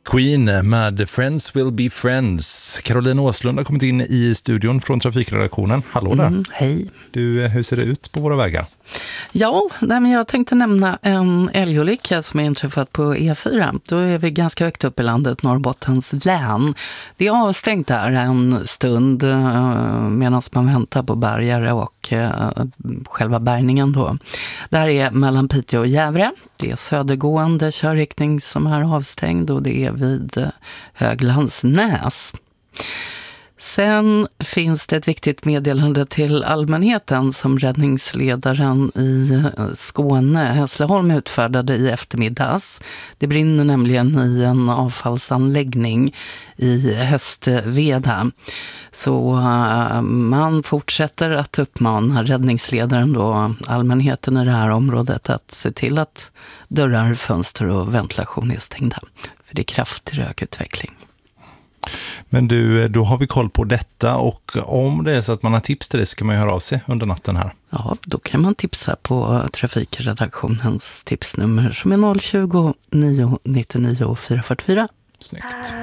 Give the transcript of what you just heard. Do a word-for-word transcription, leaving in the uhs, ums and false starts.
Queen med Friends Will Be Friends. Caroline Åslund har kommit in i studion från trafikredaktionen. Hallå där. Mm, hej. Du, hur ser det ut på våra vägar? Ja, nej, men jag tänkte nämna en älgolycka som är inträffat på E fyra. Då är vi ganska högt upp i landet, Norrbottens län. Det är avstängt där en stund uh, medan man väntar på bärgare och uh, själva bärgningen då. Där är mellan Piteå och Gävle. Det är södergående körriktning som är avstängd och det är vid uh, Höglandsnäs. Sen finns det ett viktigt meddelande till allmänheten som räddningsledaren i Skåne, Hässleholm, utfärdade i eftermiddags. Det brinner nämligen i en avfallsanläggning i Hästveda. Så uh, man fortsätter att uppmana räddningsledaren då, allmänheten i det här området, att se till att dörrar, fönster och ventilation är stängda. För det är kraftig rökutveckling. Men du, då har vi koll på detta, och om det är så att man har tips till det så kan man höra av sig under natten här. Ja, då kan man tipsa på trafikredaktionens tipsnummer som är noll tjugo, nio nittionio, fyra fyrtiofyra. Snyggt.